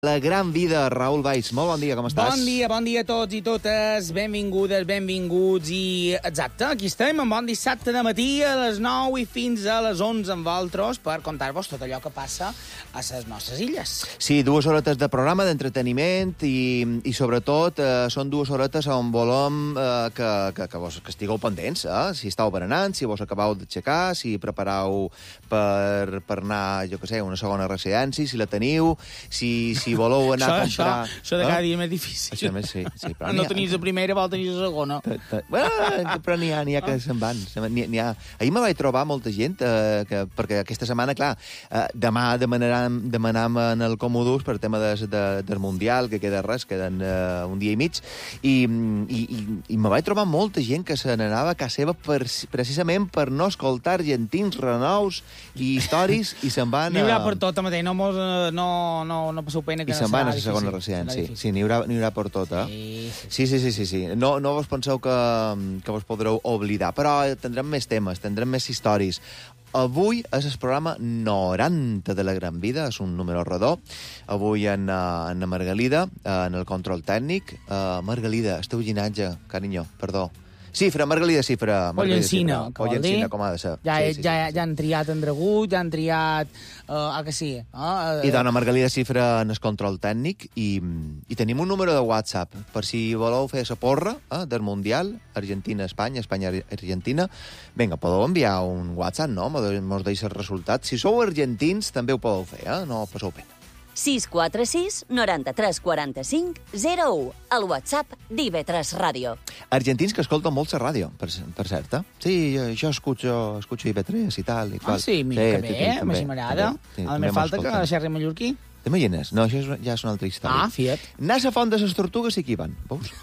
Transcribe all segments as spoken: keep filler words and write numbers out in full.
La gran vida, Raül Valls. Molt bon dia, com estàs? Bon dia, bon dia a tots i totes. Benvingudes, benvinguts. I exacte, aquí estem, en bon dissabte de matí a les nou i fins a les onze amb vosaltres per contar-vos tot allò que passa a les nostres illes. Sí, dues horetes de programa d'entreteniment i, i sobretot, eh, són dues horetes on volem eh, que, que, que, vos, que estigueu pendents, eh? Si estàu berenant, si vos acabeu d'aixecar, si prepareu per, per anar, jo què sé, a una segona residència, si la teniu, si... si Si voleu anar això, a comprar... Això, això de cada dia més difícil. Això més, sí. sí però no tenies la primera, vol tenir la segona. Bueno, però n'hi ha, n'hi ha que se'n van. N'hi ha... Ahir me vaig trobar molta gent, eh, que, perquè aquesta setmana, clar, eh, demà demanarem, demanam en el Comodus per tema de, de, del Mundial, que queda res, queden eh, un dia i mig, i, i, i, i me vaig trobar molta gent que se n'anava a casa seva per, precisament per no escoltar argentins, renous i històries, i se'n van... N'hi haurà per tot, mateix, no, mos, no, no, no passeu pena. I se'n van a la segona residència. Sí, sí, n'hi haurà, n'hi haurà per tot, eh? Sí, sí, sí, sí. sí. No, no vos penseu que, que vos podreu oblidar, però tindrem més temes, tindrem més històries. Avui és el programa noranta de la Gran Vida, és un número redó. Avui en, en Margalida, en el control tècnic. Uh, Margalida, el teu llinatge, carinyo, perdó. Cifra, Margalida, cifra. Pollencina, que vol dir. Com ha de ser. Ja, sí, sí, ja, sí, ja han triat Andregut, ja han triat... Uh, ah, que sí. Uh, I dona Margalida Cifra en el control tècnic i, i tenim un número de WhatsApp per si voleu fer la porra eh, del Mundial, Argentina-Espanya, Espanya-Argentina. Vinga, podeu enviar un WhatsApp, no? Mos deixa el resultat. Si sou argentins, també ho podeu fer, eh? No passeu pena. sis quatre sis, noranta-tres, quaranta-cinc, zero u, al WhatsApp d'I V tres Ràdio. Argentins que escolten molt la ràdio, per, per cert, eh? Sí, jo escucho, escucho I V tres i tal. I ah, sí, mira sí, que bé, eh? M'hi m'agrada. A més falta que la xerri mallorquí. T'imagines? No, això és, ja és una altra història. Ah, fiat. Anar a la Font de les Tortugues sí que hi van, veus?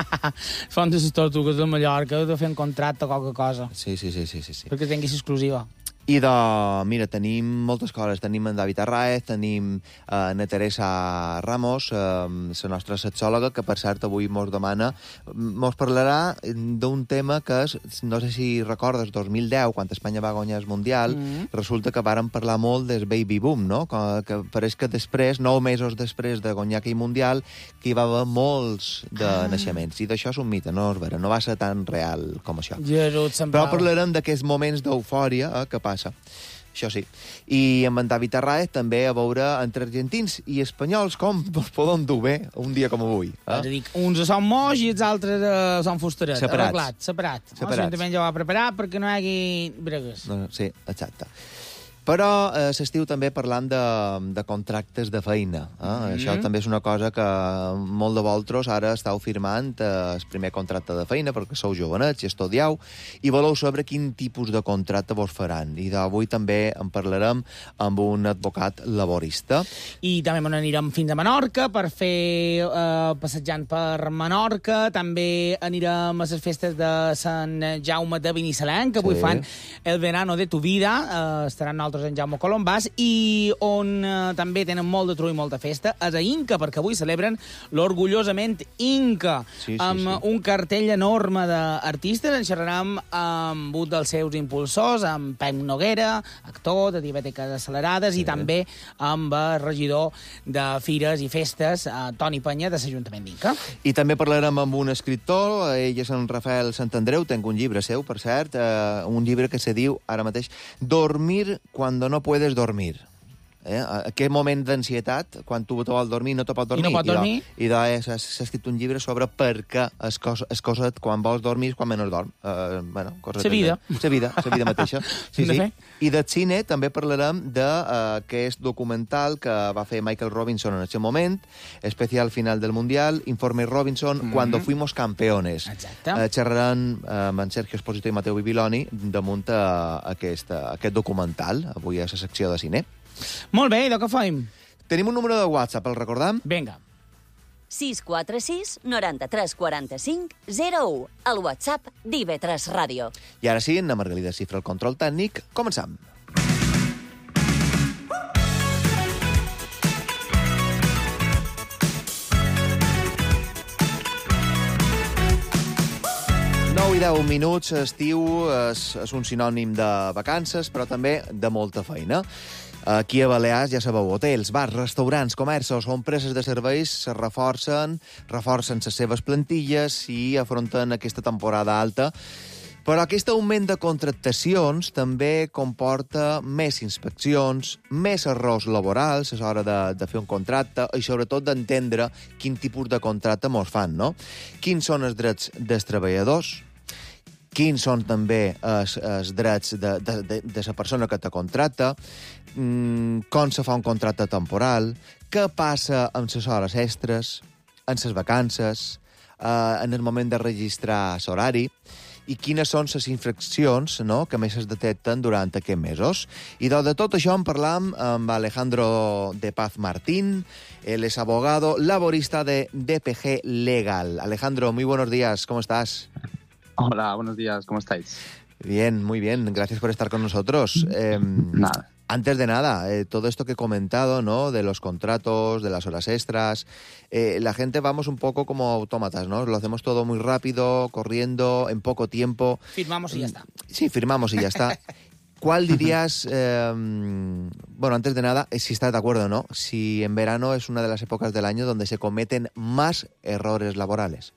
Font de les Tortugues de Mallorca, de fer un contracte o qualque cosa. Sí, sí, sí, sí, sí, sí. Perquè tinguis exclusiva. I de, mira, tenim moltes coses. Tenim en David Arraez, tenim eh, na Teresa Ramos, eh, la nostra sexòloga, que per cert avui mos demana, mos parlarà d'un tema que és, no sé si recordes, dos mil deu, quan Espanya va guanyar el Mundial, mm-hmm. resulta que vàrem parlar molt del baby boom, no? Que, que pareix que després, nou mesos després de guanyar aquell Mundial, que hi va haver molts de ah. naixements. I d'això és un mite, no és vera, no va ser tan real com això. Gerut, Però parlarem d'aquests moments d'eufòria eh, que passa. Això sí. I amb en David Arraez també a veure entre argentins i espanyols com els poden dur bé un dia com avui. Eh? És a dir, uns són moix i els altres uh, són fusterets. Separats. Arreglat, separat. Separats. L'Ajuntament ja ho va preparar perquè no hi hagi bregues. No, sí, exacte. Però eh, s'estiu també parlant de, de contractes de feina. Eh? Mm-hmm. Això també és una cosa que molt de vosaltres ara estàu firmant eh, el primer contracte de feina perquè sou jovenets i estudieu i voleu saber quin tipus de contracte vos faran. I d'avui també en parlarem amb un advocat laborista. I també me n'anirem fins a Menorca per fer eh, passejant per Menorca. També anirem a les festes de Sant Jaume de Binissalem, que avui sí. fan el verano de tu vida. Eh, estaran nosaltres en Jaume Colombàs, i on eh, també tenen molt de tru i molta festa, és a Inca, perquè avui celebren l'orgullosament Inca, sí, sí, amb sí. un cartell enorme d'artistes. En xerrarem amb un dels seus impulsors, amb Pep Noguera, actor de Diabètiques Accelerades, sí. i també amb el regidor de Fires i Festes, eh, Toni Penya, de l'Ajuntament d'Inca. I també parlarem amb un escriptor, ell és en Rafael Santandreu, tenc un llibre seu, per cert, eh, un llibre que se diu, ara mateix, Dormir cuando no puedes dormir. Eh? Aquest moment d'ansietat, quan tu te vols dormir, no te pots dormir. I no pots dormir. I s'ha escrit un llibre sobre per què es cosa, es cosa quan vols dormir quan menys dorm. Uh, bueno, la vida. La vida, la vida mateixa. Sí, sí. I de cine també parlarem d'aquest uh, documental que va fer Michael Robinson en aquest moment, especial final del Mundial, Informe Robinson, mm-hmm. Cuando fuimos campeones. Exacte. Uh, xerraran uh, amb en Sergio Esposito i Mateu Bibiloni damunt uh, aquest, uh, aquest documental, avui a la secció de cine. Molt bé, i de què fem? Tenim un número de WhatsApp, el recordam? Vinga. sis quatre sis, noranta-tres, quaranta-cinc, zero u, al WhatsApp d'I V tres Ràdio. I ara sí, en la Margalida Cifra el control tècnic, començam. nou i deu minuts, estiu és, és un sinònim de vacances, però també de molta feina. Aquí a Balears, ja sabeu, hotels, bars, restaurants, comerços o empreses de serveis se reforcen, reforcen les seves plantilles i afronten aquesta temporada alta. Però aquest augment de contractacions també comporta més inspeccions, més errors laborals a l'hora de, de fer un contracte i sobretot d'entendre quin tipus de contracte mos fan, no? Quins són els drets dels treballadors? Quins són també els, els drets de, de, de, de la persona que te contracta, mm, com se fa un contracte temporal, què passa amb les hores extres, en les vacances, eh, en el moment de registrar l'horari, i quines són les infraccions, no?, que més es detecten durant aquests mesos. I de tot això en parlam amb Alejandro de Paz Martín. Él es abogado laborista de D P G Legal. Alejandro, muy buenos días, ¿cómo estás? Hola, buenos días, ¿cómo estáis? Bien, muy bien, gracias por estar con nosotros. Eh, nada. Antes de nada, eh, todo esto que he comentado, ¿no?, de los contratos, de las horas extras, eh, la gente vamos un poco como autómatas, ¿no? Lo hacemos todo muy rápido, corriendo, en poco tiempo. Firmamos y ya está. Sí, firmamos y ya está. ¿Cuál dirías, eh, bueno, antes de nada, si estás de acuerdo o no, si en verano es una de las épocas del año donde se cometen más errores laborales?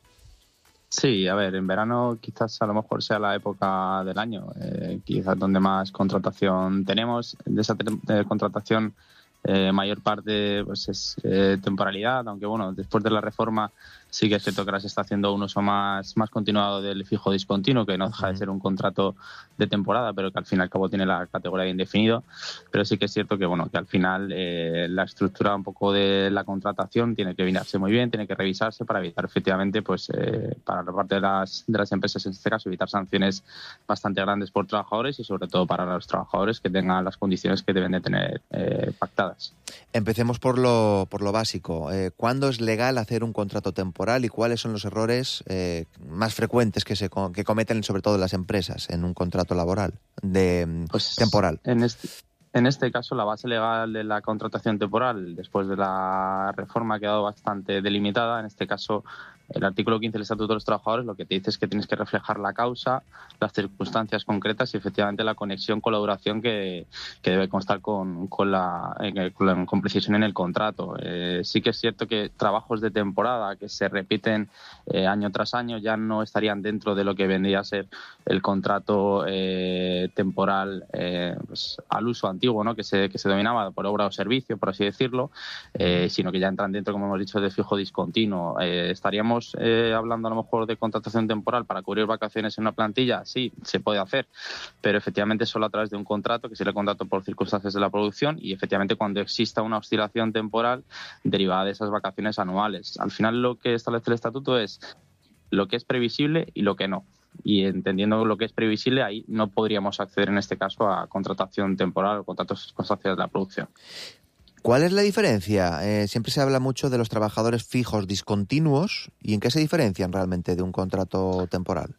Sí, a ver, en verano quizás a lo mejor sea la época del año, eh, quizás donde más contratación tenemos. De esa de contratación, eh, mayor parte pues es eh, temporalidad, aunque bueno, después de la reforma sí que es cierto que ahora se está haciendo un uso más, más continuado del fijo discontinuo, que no deja de ser un contrato de temporada, pero que al fin y al cabo tiene la categoría de indefinido. Pero sí que es cierto que bueno, que al final eh, la estructura un poco de la contratación tiene que vinarse muy bien, tiene que revisarse para evitar efectivamente, pues eh, para la parte de las, de las empresas en este caso, evitar sanciones bastante grandes por trabajadores y sobre todo para los trabajadores que tengan las condiciones que deben de tener eh, pactadas. Empecemos por lo, por lo básico. Eh, ¿Cuándo es legal hacer un contrato temporal y cuáles son los errores eh, más frecuentes que se que cometen sobre todo las empresas en un contrato laboral de pues, temporal? En este, en este caso, la base legal de la contratación temporal, después de la reforma, ha quedado bastante delimitada. En este caso, el artículo quince del Estatuto de los Trabajadores lo que te dice es que tienes que reflejar la causa, las circunstancias concretas y efectivamente la conexión, colaboración que, que debe constar con, con, la, con, con precisión en el contrato. Eh, sí que es cierto que trabajos de temporada que se repiten eh, año tras año ya no estarían dentro de lo que vendría a ser el contrato eh, temporal eh, pues, al uso antiguo, ¿no?, que se, que se dominaba por obra o servicio, por así decirlo, eh, sino que ya entran dentro, como hemos dicho, de fijo discontinuo. Eh, estaríamos Eh, hablando a lo mejor de contratación temporal para cubrir vacaciones en una plantilla, sí, se puede hacer, pero efectivamente solo a través de un contrato, que sería el contrato por circunstancias de la producción, y efectivamente cuando exista una oscilación temporal derivada de esas vacaciones anuales. Al final lo que establece el estatuto es lo que es previsible y lo que no. Y entendiendo lo que es previsible, ahí no podríamos acceder en este caso a contratación temporal o contratos circunstancias de la producción. ¿Cuál es la diferencia? Eh, siempre se habla mucho de los trabajadores fijos discontinuos. ¿Y en qué se diferencian realmente de un contrato temporal?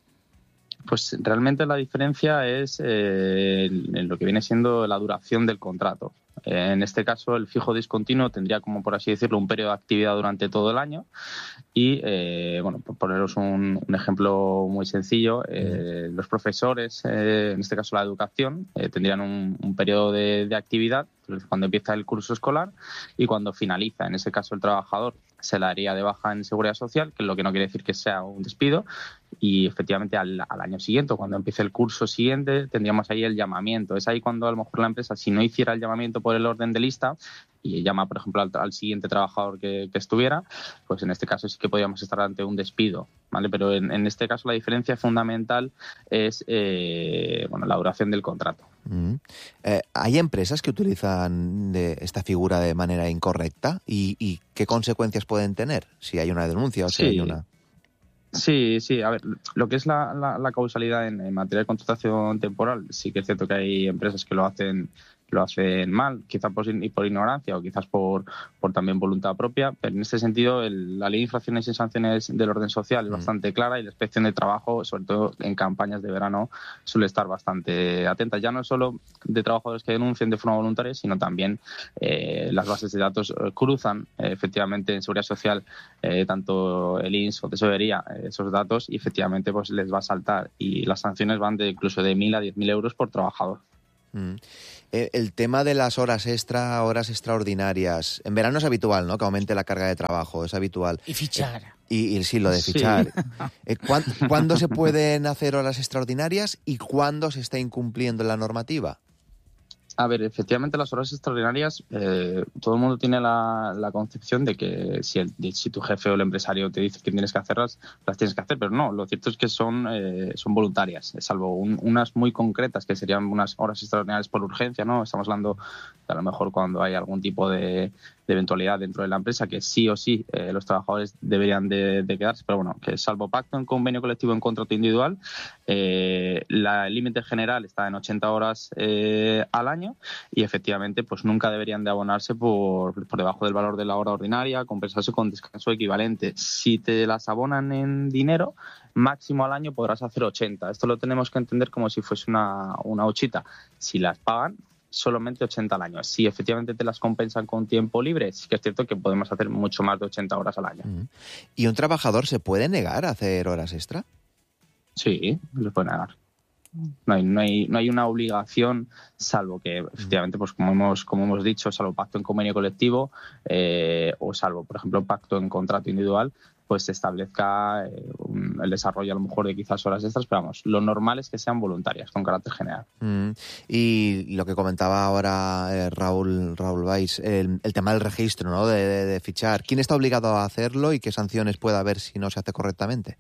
Pues realmente la diferencia es eh, en lo que viene siendo la duración del contrato. Eh, en este caso, el fijo discontinuo tendría, como por así decirlo, un periodo de actividad durante todo el año y, eh, bueno, por poneros un, un ejemplo muy sencillo, eh, los profesores, eh, en este caso la educación, eh, tendrían un, un periodo de, de actividad cuando empieza el curso escolar y cuando finaliza. En ese caso, el trabajador se la haría de baja en Seguridad Social, que es lo que no quiere decir que sea un despido, y efectivamente al, al año siguiente, cuando empiece el curso siguiente, tendríamos ahí el llamamiento. Es ahí cuando a lo mejor la empresa, si no hiciera el llamamiento por el orden de lista y llama, por ejemplo, al, al siguiente trabajador que, que estuviera, pues en este caso sí que podríamos estar ante un despido, ¿vale? Pero en, en este caso la diferencia fundamental es eh, bueno, la duración del contrato. Mm. Eh, ¿Hay empresas que utilizan de esta figura de manera incorrecta? ¿Y, y qué consecuencias pueden tener si hay una denuncia o si sí. hay una...? Sí, sí, a ver, lo que es la, la, la causalidad en, en materia de contratación temporal, sí que es cierto que hay empresas que lo hacen lo hacen mal, quizás por, por ignorancia o quizás por, por también voluntad propia, pero en este sentido el, la ley de infracciones y sanciones del orden social es bastante clara y la inspección de trabajo, sobre todo en campañas de verano, suele estar bastante atenta, ya no solo de trabajadores que denuncien de forma voluntaria, sino también eh, las bases de datos eh, cruzan eh, efectivamente en Seguridad Social, eh, tanto el I N S o Tesorería, eh, esos datos y efectivamente pues les va a saltar y las sanciones van de incluso de mil a diez mil euros por trabajador. Mm. Eh, el tema de las horas extra, horas extraordinarias. En verano es habitual, ¿no?, que aumente la carga de trabajo, es habitual. Y fichar. Eh, y, y sí, lo de fichar. Sí. Eh, ¿cuán, ¿Cuándo se pueden hacer horas extraordinarias y cuándo se está incumpliendo la normativa? A ver, efectivamente las horas extraordinarias, eh, todo el mundo tiene la, la concepción de que si, el, si tu jefe o el empresario te dice que tienes que hacerlas, las tienes que hacer, pero no, lo cierto es que son, eh, son voluntarias, salvo un, unas muy concretas que serían unas horas extraordinarias por urgencia, ¿no? Estamos hablando de a lo mejor cuando hay algún tipo de, de eventualidad dentro de la empresa que sí o sí eh, los trabajadores deberían de, de quedarse, pero bueno, que salvo pacto en convenio colectivo en contrato individual, eh, la, el límite general está en ochenta horas eh, al año y efectivamente pues nunca deberían de abonarse por, por debajo del valor de la hora ordinaria, compensarse con descanso equivalente. Si te las abonan en dinero, máximo al año podrás hacer ochenta. Esto lo tenemos que entender como si fuese una, una huchita. Si las pagan, solamente ochenta al año. Si efectivamente te las compensan con tiempo libre, sí que es cierto que podemos hacer mucho más de ochenta horas al año. ¿Y un trabajador se puede negar a hacer horas extra? Sí, se puede negar. No hay, no hay, no hay una obligación, salvo que efectivamente, pues como hemos, como hemos dicho, salvo pacto en convenio colectivo eh, o salvo, por ejemplo, pacto en contrato individual, pues se establezca eh, un, el desarrollo a lo mejor de quizás horas extras, pero vamos, lo normal es que sean voluntarias, con carácter general. Mm. Y lo que comentaba ahora eh, Raúl, Raúl Valls, el, el tema del registro, ¿no?, de, de, de fichar. ¿Quién está obligado a hacerlo y qué sanciones puede haber si no se hace correctamente?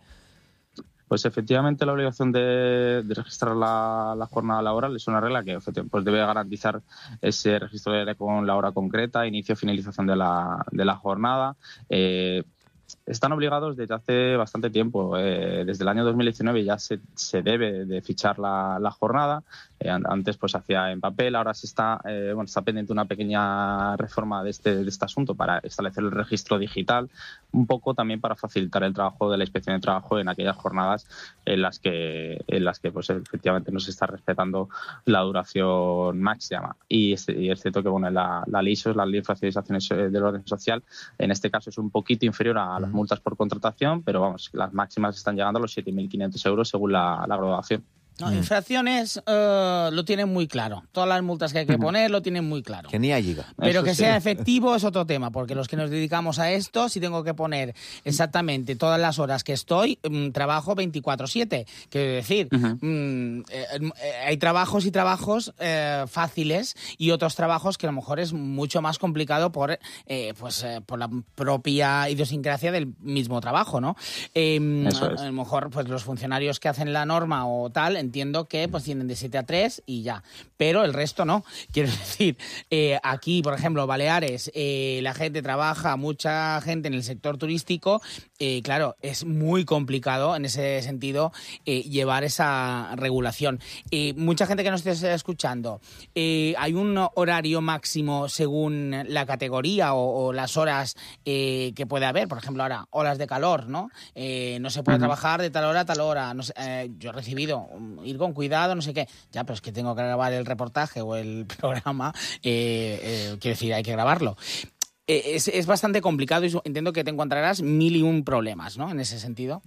Pues efectivamente la obligación de, de registrar la, la jornada laboral es una regla que pues debe garantizar ese registro con la hora concreta, inicio y finalización de la, de la jornada. Eh, Están obligados desde hace bastante tiempo. Eh, desde el año dos mil diecinueve ya se, se debe de fichar la, la jornada. Eh, antes pues se hacía en papel, ahora se está, eh, bueno, está pendiente una pequeña reforma de este, de este asunto para establecer el registro digital, un poco también para facilitar el trabajo de la Inspección de Trabajo en aquellas jornadas en las que, en las que pues efectivamente no se está respetando la duración máxima. Y es, y es cierto que bueno, la, la L I S O, la Ley de Infracciones del Orden Social, en este caso es un poquito inferior a las multas por contratación, pero vamos, las máximas están llegando a los siete mil quinientos euros según la, la graduación. No, infracciones uh, lo tienen muy claro. Todas las multas que hay que poner lo tienen muy claro. Que ni hay llega. Pero Eso que sí. sea efectivo es otro tema, porque los que nos dedicamos a esto, si tengo que poner exactamente todas las horas que estoy, mmm, trabajo veinticuatro siete. Quiero decir, Uh-huh. mmm, eh, eh, hay trabajos y trabajos eh, fáciles y otros trabajos que a lo mejor es mucho más complicado por, eh, pues, eh, por la propia idiosincrasia del mismo trabajo, ¿no? Eh, Eso es. A lo mejor pues los funcionarios que hacen la norma o tal, entiendo que pues tienen de siete a tres y ya, pero el resto no. Quiero decir, eh, aquí, por ejemplo, Baleares, eh, la gente trabaja, mucha gente en el sector turístico, eh, claro, es muy complicado en ese sentido eh, llevar esa regulación. Eh, mucha gente que nos esté escuchando, eh, ¿hay un horario máximo según la categoría o, o las horas eh, que puede haber? Por ejemplo, ahora, horas de calor, ¿no? Eh, no se puede Uh-huh. trabajar de tal hora a tal hora. No sé, eh, yo he recibido um, ir con cuidado, no sé qué. Ya, pero es que tengo que grabar el reportaje o el programa. Eh, eh, quiero decir, hay que grabarlo. Eh, es, es bastante complicado y entiendo que te encontrarás mil y un problemas, ¿no? En ese sentido.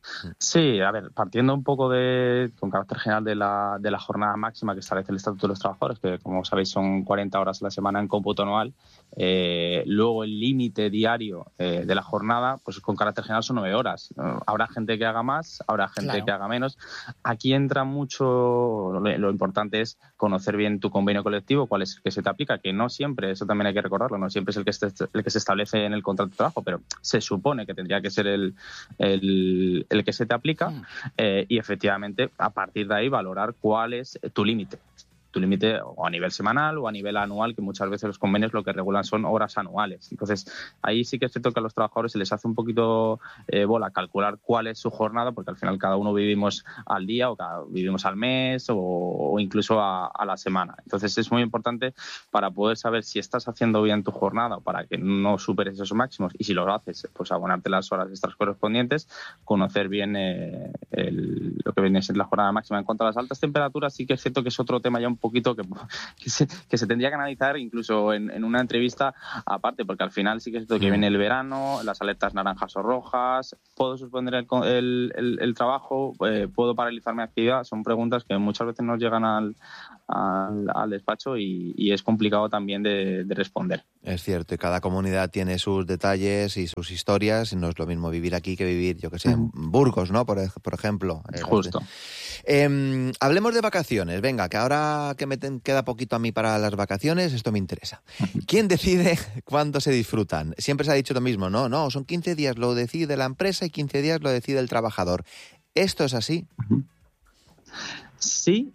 Sí, a ver, partiendo un poco de, con carácter general de la, de la jornada máxima que establece el Estatuto de los Trabajadores, que como sabéis son cuarenta horas a la semana en cómputo anual, eh, luego el límite diario eh, de la jornada, pues con carácter general son nueve horas. Uh, habrá gente que haga más, habrá gente Claro. que haga menos. Aquí entra mucho, lo, lo importante es conocer bien tu convenio colectivo, cuál es el que se te aplica, que no siempre, eso también hay que recordarlo, no siempre es el que, este, el que se establece en el contrato de trabajo, pero se supone que tendría que ser el, el, el que se te aplica eh, y efectivamente a partir de ahí valorar cuál es tu límite. Tu límite o a nivel semanal o a nivel anual, que muchas veces los convenios lo que regulan son horas anuales. Entonces, ahí sí que es cierto que a los trabajadores se les hace un poquito eh, bola calcular cuál es su jornada, porque al final cada uno vivimos al día o cada, vivimos al mes o, o incluso a, a la semana. Entonces, es muy importante para poder saber si estás haciendo bien tu jornada o para que no superes esos máximos y si lo haces, pues abonarte las horas extras correspondientes, conocer bien eh, el, lo que viene a ser la jornada máxima. En cuanto a las altas temperaturas, sí que es cierto que es otro tema ya un poquito que, que, se, que se tendría que analizar incluso en, en una entrevista aparte, porque al final sí que es cierto que viene el verano, las alertas naranjas o rojas, puedo suspender el, el, el, el trabajo, eh, puedo paralizar mi actividad, son preguntas que muchas veces nos llegan al, al, al despacho y, y es complicado también de, de responder. Es cierto, y cada comunidad tiene sus detalles y sus historias, y no es lo mismo vivir aquí que vivir, yo que sé, en Burgos, ¿no? Por, por ejemplo. Justo. Eh, hablemos de vacaciones, venga, que ahora que me ten, queda poquito a mí para las vacaciones, esto me interesa. ¿Quién decide cuándo se disfrutan? Siempre se ha dicho lo mismo, ¿no? No, son quince días, lo decide la empresa y quince días lo decide el trabajador. ¿Esto es así? Sí.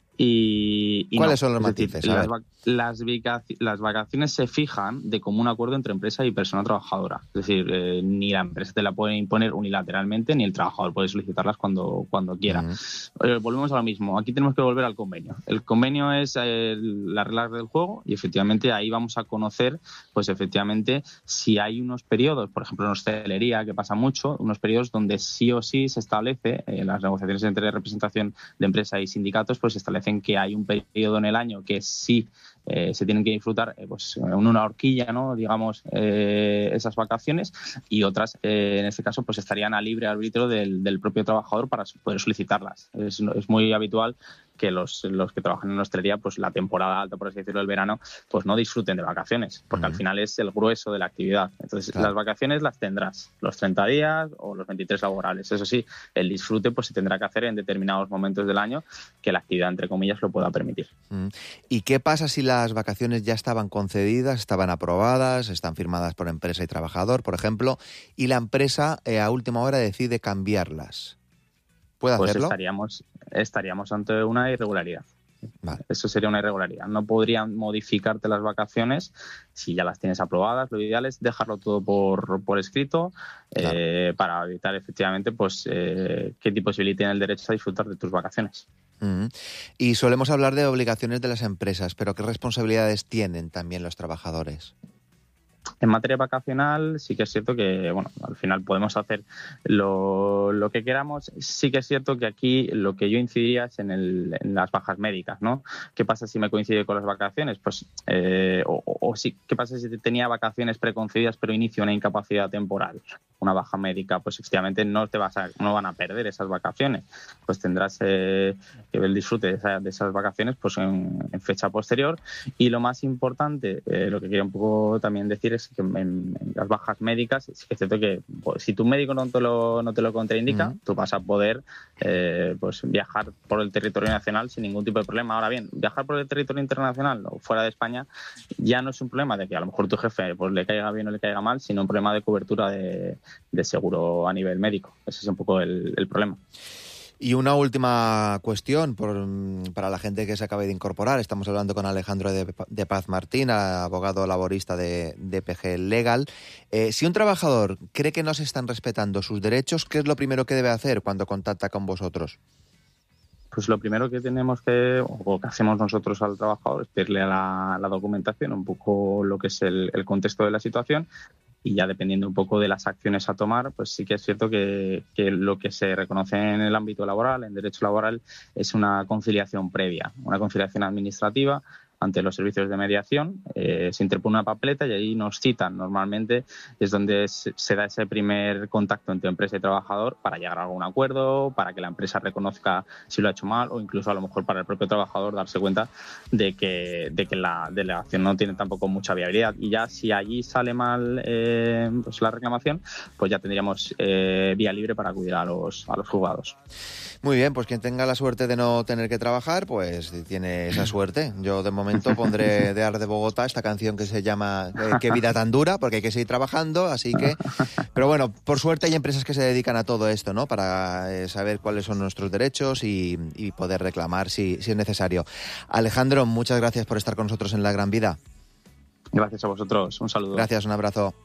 Y, y ¿Cuáles no. son los Es matices? Decir, las, vac- las, vacac- las vacaciones se fijan de común acuerdo entre empresa y persona trabajadora. Es decir, eh, ni la empresa te la puede imponer unilateralmente, ni el trabajador puede solicitarlas cuando, cuando quiera. Uh-huh. Eh, volvemos a lo mismo. Aquí tenemos que volver al convenio. El convenio es eh, las reglas del juego y efectivamente ahí vamos a conocer, pues efectivamente, si hay unos periodos, por ejemplo en hostelería, que pasa mucho, unos periodos donde sí o sí se establece, en eh, las negociaciones entre representación de empresa y sindicatos, pues se establece que hay un periodo en el año que sí eh, se tienen que disfrutar eh, pues en una horquilla, ¿no? Digamos, eh, esas vacaciones, y otras, eh, en este caso, pues estarían a libre arbitrio del, del propio trabajador para poder solicitarlas. Es, es muy habitual que los, los que trabajan en hostelería, pues la temporada alta, por así decirlo, del verano, pues no disfruten de vacaciones, porque uh-huh. al final es el grueso de la actividad. Entonces, claro, las vacaciones las tendrás, los treinta días o los veintitrés laborales. Eso sí, el disfrute pues se tendrá que hacer en determinados momentos del año que la actividad, entre comillas, lo pueda permitir. Uh-huh. ¿Y qué pasa si las vacaciones ya estaban concedidas, estaban aprobadas, están firmadas por empresa y trabajador, por ejemplo, y la empresa eh, a última hora decide cambiarlas? ¿Puede pues hacerlo? Estaríamos, estaríamos ante una irregularidad. Vale. Eso sería una irregularidad. No podrían modificarte las vacaciones si ya las tienes aprobadas. Lo ideal es dejarlo todo por, por escrito, claro, eh, para evitar efectivamente pues eh, que te posibiliten el derecho a disfrutar de tus vacaciones. Uh-huh. Y solemos hablar de obligaciones de las empresas, pero ¿qué responsabilidades tienen también los trabajadores? En materia vacacional sí que es cierto que, bueno, al final podemos hacer lo, lo que queramos. Sí que es cierto que aquí lo que yo incidiría es en, el, en las bajas médicas, ¿no? ¿Qué pasa si me coincide con las vacaciones? Pues, eh, o, o sí, ¿qué pasa si tenía vacaciones preconcedidas pero inicio una incapacidad temporal? Una baja médica, pues efectivamente no te vas a, no van a perder esas vacaciones. Pues tendrás eh, el disfrute de, esa, de esas vacaciones pues en, en fecha posterior. Y lo más importante, eh, lo que quería un poco también decir es que en, en las bajas médicas sí que es cierto que pues, si tu médico no te lo, no te lo contraindica, uh-huh. tú vas a poder eh, pues viajar por el territorio nacional sin ningún tipo de problema. Ahora bien, viajar por el territorio internacional o fuera de España ya no es un problema de que a lo mejor tu jefe pues le caiga bien o le caiga mal, sino un problema de cobertura de, de seguro a nivel médico. Ese es un poco el, el problema. Y una última cuestión por, para la gente que se acabe de incorporar. Estamos hablando con Alejandro de, de Paz Martín, abogado laborista de, de P G Legal. Eh, si un trabajador cree que no se están respetando sus derechos, ¿qué es lo primero que debe hacer cuando contacta con vosotros? Pues lo primero que tenemos que, o que hacemos nosotros al trabajador, es pedirle a la, la documentación un poco lo que es el, el contexto de la situación. Y ya dependiendo un poco de las acciones a tomar, pues sí que es cierto que, que lo que se reconoce en el ámbito laboral, en derecho laboral, es una conciliación previa, una conciliación administrativa ante los servicios de mediación. Eh, se interpone una papeleta y ahí nos citan. Normalmente es donde se, se da ese primer contacto entre empresa y trabajador para llegar a algún acuerdo, para que la empresa reconozca si lo ha hecho mal o incluso a lo mejor para el propio trabajador darse cuenta de que, de que la delegación no tiene tampoco mucha viabilidad. Y ya si allí sale mal eh, pues la reclamación, pues ya tendríamos eh, vía libre para acudir a los, a los juzgados. Muy bien, pues quien tenga la suerte de no tener que trabajar, pues tiene esa suerte. Yo de momento pondré de Ar de Bogotá esta canción que se llama eh, Qué vida tan dura, porque hay que seguir trabajando, así que... Pero bueno, por suerte hay empresas que se dedican a todo esto, ¿no? Para eh, saber cuáles son nuestros derechos y, y poder reclamar si, si es necesario. Alejandro, muchas gracias por estar con nosotros en La Gran Vida. Gracias a vosotros, un saludo. Gracias, un abrazo.